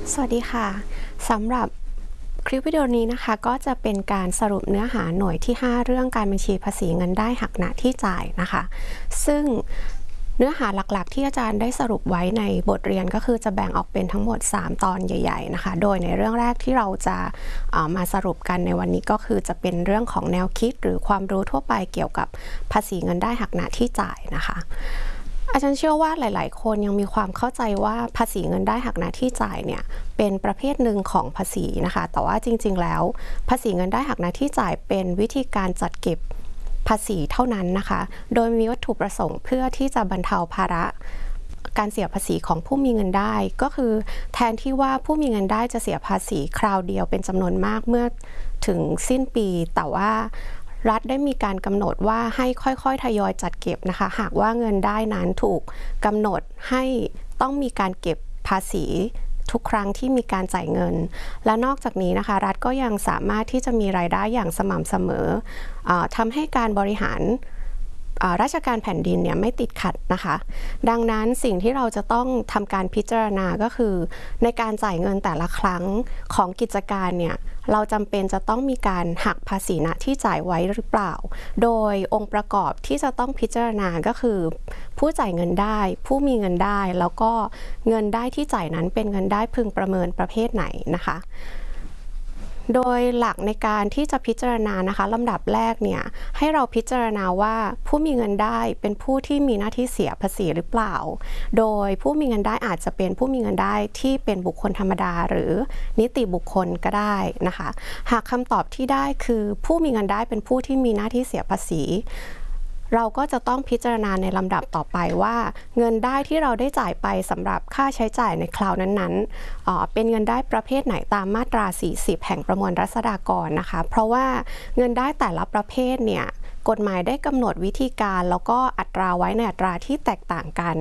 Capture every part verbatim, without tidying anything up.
สวัสดีค่ะสำหรับคลิปวิดีโอนี้นะคะก็จะเป็นการสรุปเนื้อหาหน่วยที่ห้าเรื่องการบัญชีภาษีเงินได้หักณที่จ่ายนะคะซึ่งเนื้อหาหลักๆที่อาจารย์ได้สรุปไว้ในบทเรียนก็คือจะแบ่งออกเป็นทั้งหมดสามตอนใหญ่ๆนะคะโดยในเรื่องแรกที่เราจะมาสรุปกันในวันนี้ก็คือจะเป็นเรื่องของแนวคิดหรือความรู้ทั่วไปเกี่ยวกับภาษีเงินได้หักณที่จ่ายนะคะอาจารย์เชื่อว่าหลายๆคนยังมีความเข้าใจว่าภาษีเงินได้หักณที่จ่ายเนี่ยเป็นประเภทหนึ่งของภาษีนะคะแต่ว่าจริงๆแล้วภาษีเงินได้หักณที่จ่ายเป็นวิธีการจัดเก็บภาษีเท่านั้นนะคะโดยมีวัตถุประสงค์เพื่อที่จะบรรเทาภาระการเสียภาษีของผู้มีเงินได้ก็คือแทนที่ว่าผู้มีเงินได้จะเสียภาษีคราวเดียวเป็นจำนวนมากเมื่อถึงสิ้นปีแต่ว่ารัฐได้มีการกำหนดว่าให้ค่อยๆทยอยจัดเก็บนะคะหากว่าเงินได้นั้นถูกกำหนดให้ต้องมีการเก็บภาษีทุกครั้งที่มีการจ่ายเงินและนอกจากนี้นะคะรัฐก็ยังสามารถที่จะมีรายได้อย่างสม่ำเสมอทำให้การบริหารราชการแผ่นดินเนี่ยไม่ติดขัดนะคะดังนั้นสิ่งที่เราจะต้องทำการพิจารณาก็คือในการจ่ายเงินแต่ละครั้งของกิจการเนี่ยเราจำเป็นจะต้องมีการหักภาษีณที่จ่ายไว้หรือเปล่าโดยองค์ประกอบที่จะต้องพิจารณาก็คือผู้จ่ายเงินได้ผู้มีเงินได้แล้วก็เงินได้ที่จ่ายนั้นเป็นเงินได้พึงประเมินประเภทไหนนะคะโดยหลักในการที่จะพิจารณานะคะลำดับแรกเนี่ยให้เราพิจารณาว่าผู้มีเงินได้เป็นผู้ที่มีหน้าที่เสียภาษีหรือเปล่าโดยผู้มีเงินได้อาจจะเป็นผู้มีเงินได้ที่เป็นบุคคลธรรมดาหรือนิติบุคคลก็ได้นะคะหากคำตอบที่ได้คือผู้มีเงินได้เป็นผู้ที่มีหน้าที่เสียภาษีเราก็จะต้องพิจารณาในลำดับต่อไปว่าเงินได้ที่เราได้จ่ายไปสำหรับค่าใช้จ่ายในคราวนั้นๆเอ่อเป็นเงินได้ประเภทไหนตามมาตราสี่สิบแห่งประมวลรัษฎากรนะคะเพราะว่าเงินได้แต่ละประเภทเนี่ยกฎหมายได้กำหนดวิธีการแล้วก็อัตราไว้ในอัตราที่แตกต่างกัน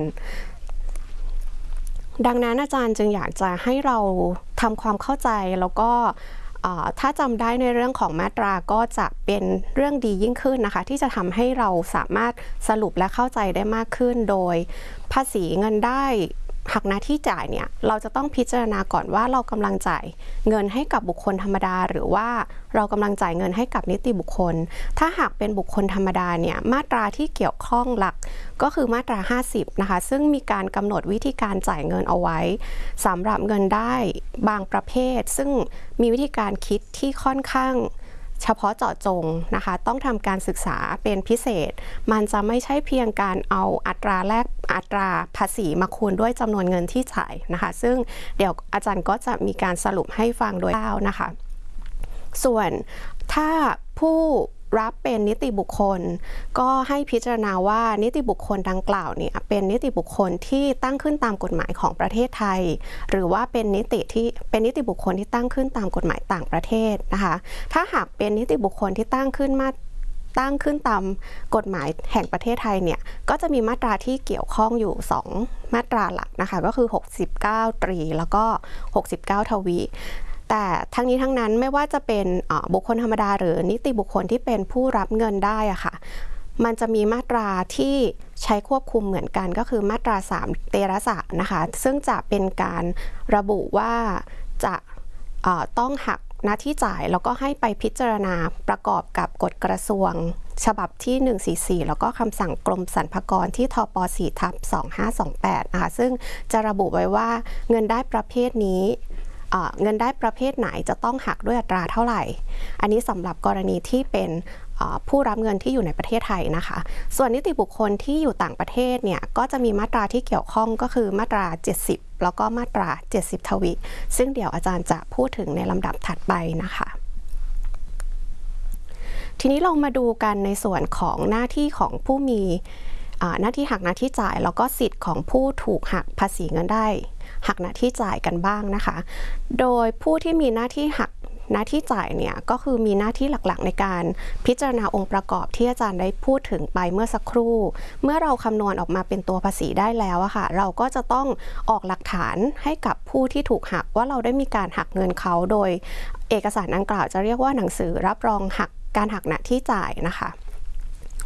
ดังนั้นอาจารย์จึงอยากจะให้เราทำความเข้าใจแล้วก็ถ้าจำได้ในเรื่องของมาตราก็จะเป็นเรื่องดียิ่งขึ้นนะคะที่จะทำให้เราสามารถสรุปและเข้าใจได้มากขึ้นโดยภาษีเงินได้หักณที่จ่ายเนี่ยเราจะต้องพิจารณาก่อนว่าเรากำลังจ่ายเงินให้กับบุคคลธรรมดาหรือว่าเรากำลังจ่ายเงินให้กับนิติบุคคลถ้าหากเป็นบุคคลธรรมดาเนี่ยมาตราที่เกี่ยวข้องหลักก็คือมาตราห้าสิบนะคะซึ่งมีการกำหนดวิธีการจ่ายเงินเอาไว้สำหรับเงินได้บางประเภทซึ่งมีวิธีการคิดที่ค่อนข้างเฉพาะเจาะจงนะคะต้องทำการศึกษาเป็นพิเศษมันจะไม่ใช่เพียงการเอาอัตราแลกอัตราภาษีมาคูณด้วยจำนวนเงินที่จ่ายนะคะซึ่งเดี๋ยวอาจารย์ก็จะมีการสรุปให้ฟังโดยคร่าวนะคะส่วนถ้าผู้รับเป็นนิติบุคคลก็ให้พิจารณาว่านิติบุคคลดังกล่าวเนี่ยเป็นนิติบุคคลที่ตั้งขึ้นตามกฎหมายของประเทศไทยหรือว่าเป็นนิติที่เป็นนิติบุคคลที่ตั้งขึ้นตามกฎหมายต่างประเทศนะคะถ้าหากเป็นนิติบุคคลที่ตั้งขึ้นมาตั้งขึ้นตามกฎหมายแห่งประเทศไทยเนี่ยก็จะมีมาตราที่เกี่ยวข้องอยู่สองมาตราหลักนะคะก็คือหกสิบเก้าตรีแล้วก็หกสิบเก้าทวีแต่ทั้งนี้ทั้งนั้นไม่ว่าจะเป็นบุคคลธรรมดาหรือนิติบุคคลที่เป็นผู้รับเงินได้อะค่ะมันจะมีมาตราที่ใช้ควบคุมเหมือนกันก็คือมาตราสามเตระสะนะคะซึ่งจะเป็นการระบุว่าจะต้องหักหน้าที่จ่ายแล้วก็ให้ไปพิจารณาประกอบกับกฎกระทรวงฉบับที่หนึ่งร้อยสี่สิบสี่แล้วก็คำสั่งกรมสรรพากรที่ทป สี่ทับสองห้าสองแปดนะคะซึ่งจะระบุไว้ว่าเงินได้ประเภทนี้เงินได้ประเภทไหนจะต้องหักด้วยอัตราเท่าไหร่อันนี้สำหรับกรณีที่เป็นผู้รับเงินที่อยู่ในประเทศไทยนะคะส่วนนิติบุคคลที่อยู่ต่างประเทศเนี่ยก็จะมีมาตราที่เกี่ยวข้องก็คือมาตราเจ็ดสิบแล้วก็มาตราเจ็ดสิบทวีซึ่งเดี๋ยวอาจารย์จะพูดถึงในลำดับถัดไปนะคะทีนี้เรามาดูกันในส่วนของหน้าที่ของผู้มีหน้าที่หักหน้าที่จ่ายแล้วก็สิทธิ์ของผู้ถูกหักภาษีเงินได้หักหน้าที่จ่ายกันบ้างนะคะโดยผู้ที่มีหน้าที่หักหน้าที่จ่ายเนี่ยก็คือมีหน้าที่หลักๆในการพิจารณาองค์ประกอบที่อาจารย์ได้พูดถึงไปเมื่อสักครู่เมื่อเราคำนวณออกมาเป็นตัวภาษีได้แล้วอะค่ะเราก็จะต้องออกหลักฐานให้กับผู้ที่ถูกหักว่าเราได้มีการหักเงินเขาโดยเอกสารดังกล่าวจะเรียกว่าหนังสือรับรองหักการหักหน้าที่จ่ายนะคะ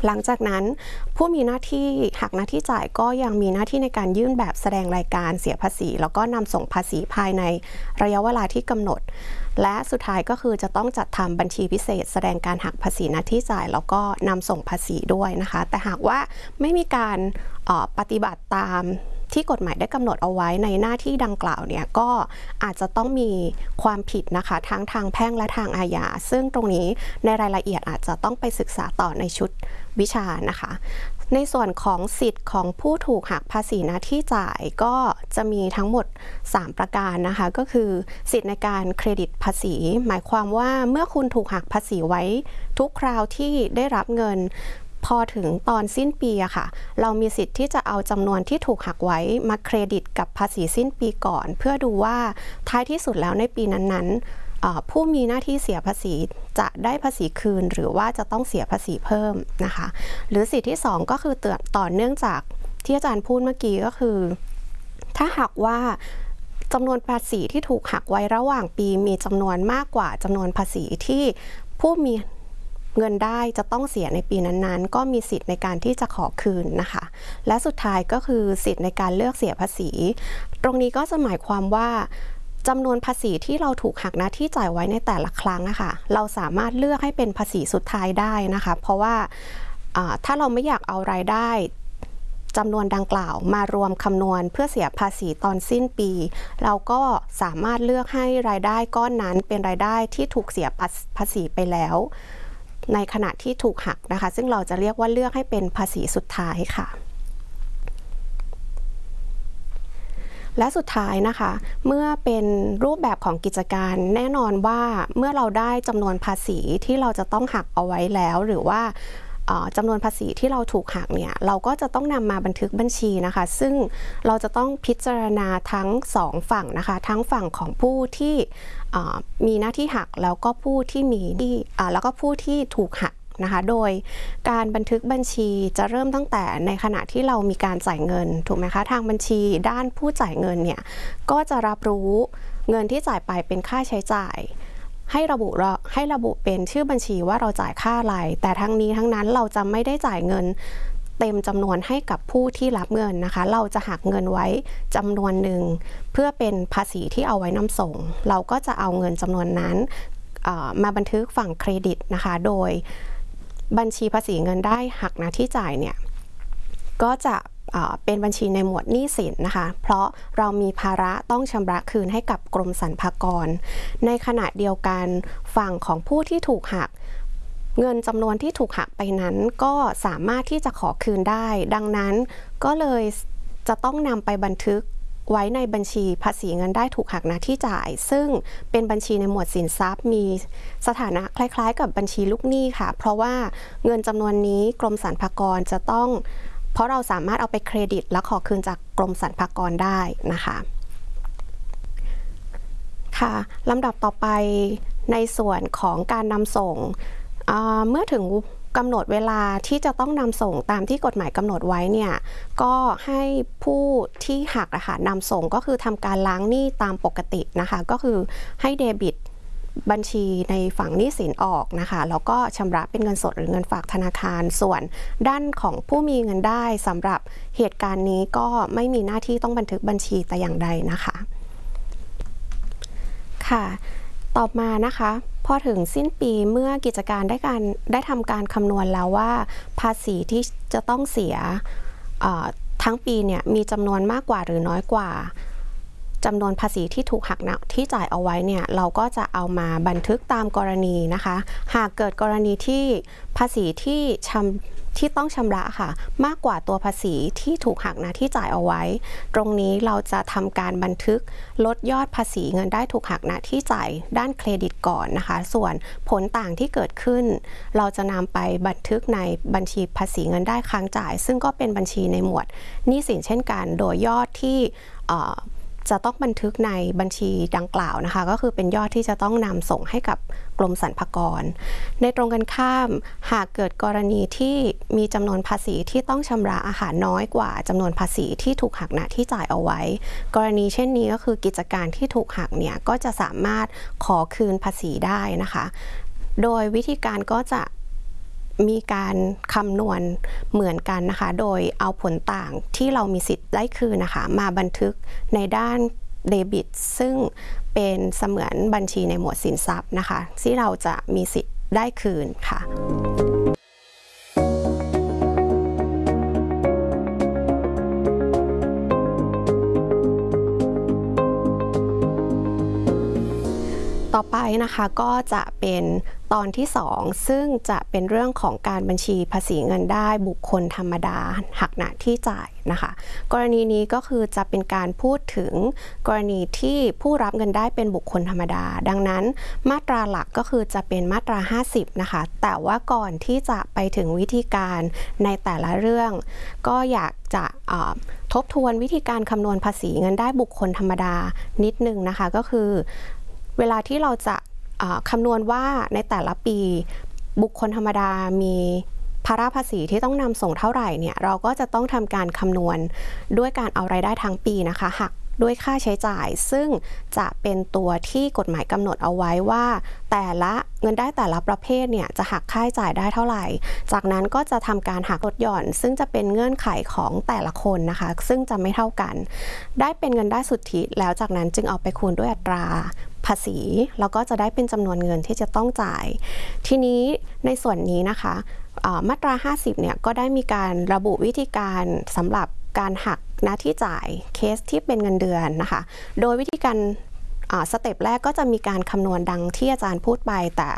หลังจากนั้นผู้มีหน้าที่หักหน้าที่จ่ายก็ยังมีหน้าที่ในการยื่นแบบแสดงรายการเสียภาษีแล้วก็นำส่งภาษีภายในระยะเวลาที่กำหนดและสุดท้ายก็คือจะต้องจัดทำบัญชีพิเศษแสดงการหักภาษีหน้าที่จ่ายแล้วก็นำส่งภาษีด้วยนะคะแต่หากว่าไม่มีการปฏิบัติตามที่กฎหมายได้กำหนดเอาไว้ในหน้าที่ดังกล่าวเนี่ยก็อาจจะต้องมีความผิดนะคะทั้งทางแพ่งและทางอาญาซึ่งตรงนี้ในรายละเอียดอาจจะต้องไปศึกษาต่อในชุดวิชานะคะในส่วนของสิทธิ์ของผู้ถูกหักภาษีหน้าที่จ่ายก็จะมีทั้งหมดสามประการนะคะก็คือสิทธิ์ในการเครดิตภาษีหมายความว่าเมื่อคุณถูกหักภาษีไว้ทุกคราวที่ได้รับเงินพอถึงตอนสิ้นปีอะค่ะเรามีสิทธิ์ที่จะเอาจำนวนที่ถูกหักไว้มาเครดิตกับภาษีสิ้นปีก่อนเพื่อดูว่าท้ายที่สุดแล้วในปีนั้นๆผู้มีหน้าที่เสียภาษีจะได้ภาษีคืนหรือว่าจะต้องเสียภาษีเพิ่มนะคะหรือสิทธิที่สองก็คือต่อเนื่องจากที่อาจารย์พูดเมื่อกี้ก็คือถ้าหากว่าจำนวนภาษีที่ถูกหักไว้ระหว่างปีมีจำนวนมากกว่าจำนวนภาษีที่ผู้มีเงินได้จะต้องเสียในปีนั้นๆก็มีสิทธิ์ในการที่จะขอคืนนะคะและสุดท้ายก็คือสิทธิ์ในการเลือกเสียภาษีตรงนี้ก็จะหมายความว่าจำนวนภาษีที่เราถูกหักหน้าที่จ่ายไว้ในแต่ละครั้งอะค่ะเราสามารถเลือกให้เป็นภาษีสุดท้ายได้นะคะเพราะว่าถ้าเราไม่อยากเอารายได้จำนวนดังกล่าวมารวมคำนวณเพื่อเสียภาษีตอนสิ้นปีเราก็สามารถเลือกให้รายได้ก้อนนั้นเป็นรายได้ที่ถูกเสียภาษีไปแล้วในขณะที่ถูกหักนะคะซึ่งเราจะเรียกว่าเลือกให้เป็นภาษีสุดท้ายค่ะและสุดท้ายนะคะเมื่อเป็นรูปแบบของกิจการแน่นอนว่าเมื่อเราได้จำนวนภาษีที่เราจะต้องหักเอาไว้แล้วหรือว่าจำนวนภาษีที่เราถูกหักเนี่ยเราก็จะต้องนำมาบันทึกบัญชีนะคะซึ่งเราจะต้องพิจารณาทั้งสองฝั่งนะคะทั้งฝั่งของผู้ที่มีหน้าที่หักแล้วก็ผู้ที่มีที่แล้วก็ผู้ที่ถูกหักนะคะโดยการบันทึกบัญชีจะเริ่มตั้งแต่ในขณะที่เรามีการจ่ายเงินถูกไหมคะทางบัญชีด้านผู้จ่ายเงินเนี่ยก็จะรับรู้เงินที่จ่ายไปเป็นค่าใช้จ่ายให้ระบุให้ระบุเป็นชื่อบัญชีว่าเราจ่ายค่าอะไรแต่ทั้งนี้ทั้งนั้นเราจะไม่ได้จ่ายเงินเต็มจำนวนให้กับผู้ที่รับเงินนะคะเราจะหักเงินไว้จำนวนหนึ่งเพื่อเป็นภาษีที่เอาไว้นำส่งเราก็จะเอาเงินจำนวนนั้นมาบันทึกฝั่งเครดิตนะคะโดยบัญชีภาษีเงินได้หักหน้าที่จ่ายเนี่ยก็จะเป็นบัญชีในหมวดหนี้สินนะคะเพราะเรามีภาระต้องชำระคืนให้กับกรมสรรพากรในขณะเดียวกันฝั่งของผู้ที่ถูกหักเงินจำนวนที่ถูกหักไปนั้นก็สามารถที่จะขอคืนได้ดังนั้นก็เลยจะต้องนำไปบันทึกไว้ในบัญชีภาษีเงินได้ถูกหักหน้าที่จ่ายซึ่งเป็นบัญชีในหมวดสินทรัพย์มีสถานะคล้ายๆกับบัญชีลูกหนี้ค่ะเพราะว่าเงินจำนวนนี้กรมสรรพากรจะต้องเพราะเราสามารถเอาไปเครดิตและขอคืนจากกรมสรรพากรได้นะคะค่ะลำดับต่อไปในส่วนของการนำส่งเมื่อถึงกำหนดเวลาที่จะต้องนำส่งตามที่กฎหมายกำหนดไว้เนี่ยก็ให้ผู้ที่หักอะค่ะนำส่งก็คือทำการล้างหนี้ตามปกตินะคะก็คือให้เดบิตบัญชีในฝั่งหนี้สินออกนะคะแล้วก็ชำระเป็นเงินสดหรือเงินฝากธนาคารส่วนด้านของผู้มีเงินได้สำหรับเหตุการณ์นี้ก็ไม่มีหน้าที่ต้องบันทึกบัญชีแต่อย่างใดนะคะค่ะต่อมานะคะพอถึงสิ้นปีเมื่อกิจการได้การได้ทำการคำนวณแล้วว่าภาษีที่จะต้องเสียทั้งปีเนี่ยมีจำนวนมากกว่าหรือน้อยกว่าจำนวนภาษีที่ถูกหักที่จ่ายเอาไว้เนี่ยเราก็จะเอามาบันทึกตามกรณีนะคะหากเกิดกรณีที่ภาษีที่ชำที่ต้องชำระค่ะมากกว่าตัวภาษีที่ถูกหักหน้าที่จ่ายเอาไว้ตรงนี้เราจะทำการบันทึกลดยอดภาษีเงินได้ถูกหักหน้าที่จ่ายด้านเครดิตก่อนนะคะส่วนผลต่างที่เกิดขึ้นเราจะนำไปบันทึกในบัญชีภาษีเงินได้ค้างจ่ายซึ่งก็เป็นบัญชีในหมวดหนี้สินเช่นกันโดยยอดที่จะต้องบันทึกในบัญชีดังกล่าวนะคะก็คือเป็นยอดที่จะต้องนำส่งให้กับกรมสรรพากรในตรงกันข้ามหากเกิดกรณีที่มีจำนวนภาษีที่ต้องชำระอาหารน้อยกว่าจำนวนภาษีที่ถูกหักหน้าที่จ่ายเอาไว้กรณีเช่นนี้ก็คือกิจการที่ถูกหักเนี่ยก็จะสามารถขอคืนภาษีได้นะคะโดยวิธีการก็จะมีการคำนวณเหมือนกันนะคะโดยเอาผลต่างที่เรามีสิทธิ์ได้คืนนะคะมาบันทึกในด้านเดบิตซึ่งเป็นเสมือนบัญชีในหมวดสินทรัพย์นะคะที่เราจะมีสิทธิ์ได้คืนค่ะต่อไปนะคะก็จะเป็นตอนที่สองซึ่งจะเป็นเรื่องของการบัญชีภาษีเงินได้บุคคลธรรมดาหักหน้าที่จ่ายนะคะกรณีนี้ก็คือจะเป็นการพูดถึงกรณีที่ผู้รับเงินได้เป็นบุคคลธรรมดาดังนั้นมาตราหลักก็คือจะเป็นมาตราห้าสิบนะคะแต่ว่าก่อนที่จะไปถึงวิธีการในแต่ละเรื่องก็อยากจะทบทวนวิธีการคำนวณภาษีเงินได้บุคคลธรรมดานิดนึงนะคะก็คือเวลาที่เราจะคำนวณว่าในแต่ละปีบุคคลธรรมดามีภาระภาษีที่ต้องนำส่งเท่าไหร่เนี่ยเราก็จะต้องทำการคำนวณด้วยการเอารายได้ทั้งปีนะคะหักด้วยค่าใช้จ่ายซึ่งจะเป็นตัวที่กฎหมายกำหนดเอาไว้ว่าแต่ละเงินได้แต่ละประเภทเนี่ยจะหักค่าใช้จ่ายได้เท่าไหร่จากนั้นก็จะทำการหักลดหย่อนซึ่งจะเป็นเงื่อนไขของแต่ละคนนะคะซึ่งจะไม่เท่ากันได้เป็นเงินได้สุทธิแล้วจากนั้นจึงเอาไปคูณด้วยอัตราภาษีแล้วก็จะได้เป็นจำนวนเงินที่จะต้องจ่ายทีนี้ในส่วนนี้นะคะมาตราห้าสิบเนี่ยก็ได้มีการระบุวิธีการสำหรับการหักหน้าที่จ่ายเคสที่เป็นเงินเดือนนะคะโดยวิธีการสเต็ปแรกก็จะมีการคำนวณดังที่อาจารย์พูดไปแต่